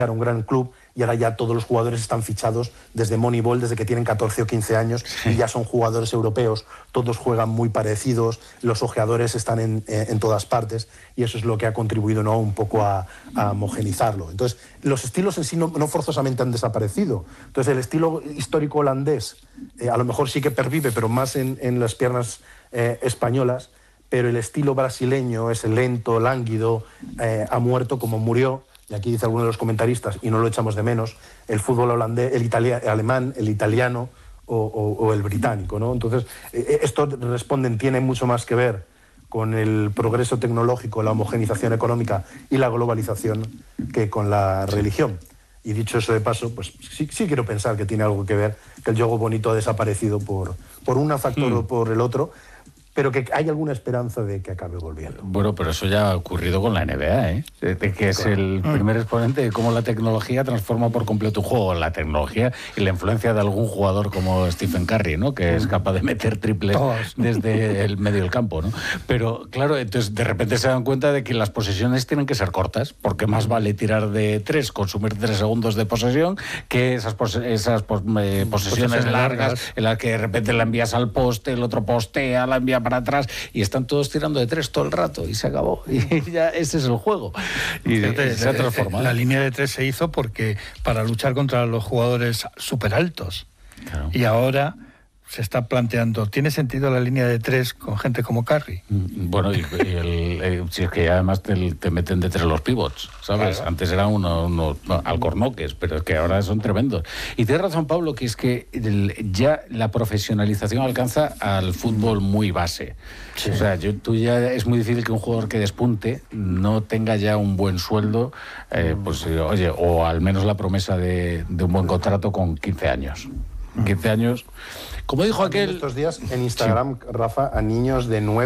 era un gran club y ahora ya todos los jugadores están fichados desde Moneyball, desde que tienen 14 o 15 años y ya son jugadores europeos, todos juegan muy parecidos, los ojeadores están en todas partes y eso es lo que ha contribuido, ¿no?, un poco a homogenizarlo. Entonces, los estilos en sí no forzosamente han desaparecido. Entonces, el estilo histórico holandés a lo mejor sí que pervive, pero más en las piernas españolas, pero el estilo brasileño, ese lento, lánguido, ha muerto como murió. Y aquí dice alguno de los comentaristas, y no lo echamos de menos, el fútbol holandés, el alemán, el italiano o el británico, ¿no? Entonces, esto tiene mucho más que ver con el progreso tecnológico, la homogenización económica y la globalización que con la religión. Y dicho eso de paso, pues sí quiero pensar que tiene algo que ver, que el juego bonito ha desaparecido por un factor o por el otro, pero que hay alguna esperanza de que acabe volviendo. Bueno, pero eso ya ha ocurrido con la NBA, ¿eh? Que es el primer exponente de cómo la tecnología transforma por completo un juego. La tecnología y la influencia de algún jugador como Stephen Curry, ¿no?, que es capaz de meter triples desde el medio del campo, ¿no? Pero, claro, entonces de repente se dan cuenta de que las posesiones tienen que ser cortas, porque más vale tirar de 3, consumir 3 segundos de posesión, que esas posesiones largas en las que de repente la envías al poste, el otro postea, la envía para atrás y están todos tirando de 3 todo el rato y se acabó. Y ya ese es el juego. Y se ha transformado. La línea de 3 se hizo porque para luchar contra los jugadores súper altos. Claro. Y ahora se está planteando, ¿tiene sentido la línea de 3 con gente como Curry? Bueno, si es que además te meten de 3 los pivots, ¿sabes? Claro. Antes eran unos alcornoques, pero es que ahora son tremendos. Y tienes razón, Pablo, que es que ya la profesionalización alcanza al fútbol muy base. Sí. O sea, tú ya es muy difícil que un jugador que despunte no tenga ya un buen sueldo, pues oye, o al menos la promesa de un buen contrato con 15 años. 15 años. Como dijo aquel... Estos días en Instagram, sí, Rafa, a niños de 9